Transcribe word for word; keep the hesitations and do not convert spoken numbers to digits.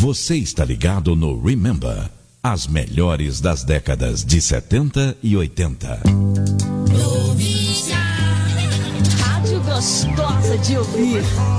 Você está ligado no Remember, as melhores das décadas de setenta e oitenta. Rádio gostosa de ouvir.